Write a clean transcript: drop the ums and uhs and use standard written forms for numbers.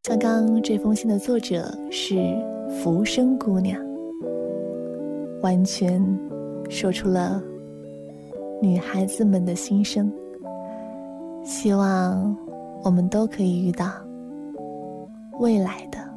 刚刚这封信的作者是浮生姑娘，完全说出了女孩子们的心声。希望我们都可以遇到未来的